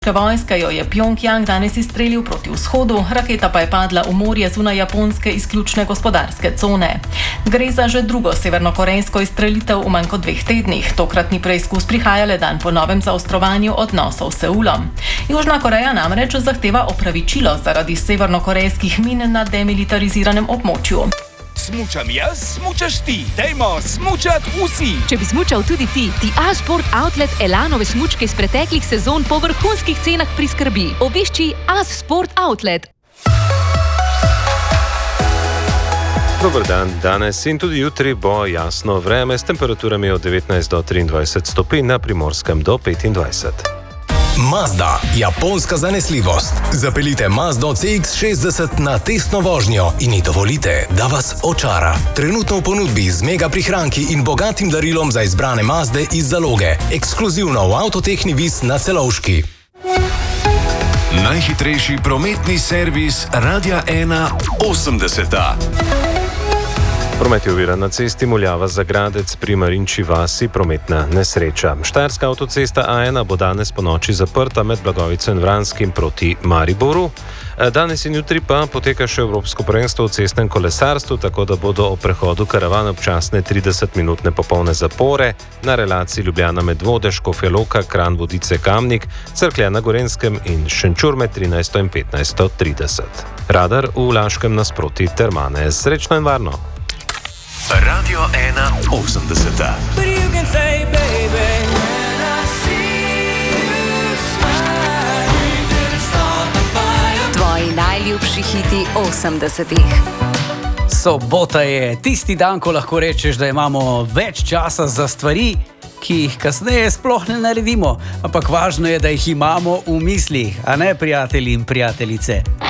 Vojska jo je Pjongjang danes izstrelil proti vzhodu, raketa pa je padla v morje zunaj japonske izključne gospodarske cone. Gre za že drugo severnokorejsko izstrelitev v manj kot 2 tednih. Tokratni preizkus prihaja le dan po novem zaostrovanju odnosov s Seulom. Južna Koreja namreč zahteva opravičilo zaradi severnokorejskih min na demilitariziranem območju. Smučam jaz, smučaš ti, dajmo smučat vsi. Če bi smučal tudi ti A-Sport Outlet Elanove smučke iz preteklih sezon po vrhunskih cenah priskrbi. Obišči A-Sport Outlet. Dober dan, danes in tudi jutri bo jasno vreme s temperaturami od 19 do 23 stopinj, na Primorskem do 25. Mazda, japonska zanesljivost. Zapeljite Mazdo CX-60 na testno vožnjo in ji dovolite, da vas očara. Trenutno v ponudbi z mega prihranki in bogatim darilom za izbrane Mazde iz zaloge. Ekskluzivno v Avtotehni Vis na Celovški. Najhitrejši prometni servis Radia 1 80. Promet je oviran na cesti Muljava-Zagradec pri Marinči vasi, prometna nesreča. Štajerska avtocesta A1 bo danes po noči zaprta med Blagovico in Vranskim proti Mariboru. Danes in jutri pa poteka še Evropsko prvenstvo v cestnem kolesarstvu, tako da bodo o prehodu karavan občasne 30-minutne popolne zapore na relaciji Ljubljana-Medvode, Škofja Loka, Kranj, Vodice, Kamnik, Cerklje na Gorenskem in Šenčur med 13 in 15:30. Radar v Laškem nasproti Termane. Srečno in varno! Radio 1 80. Tvoji najljubši hiti 80. Sobota je tisti dan, ko lahko rečeš, da imamo več časa za stvari, ki jih kasneje sploh ne naredimo. Ampak važno je, da jih imamo v mislih, a ne prijatelji in prijateljice.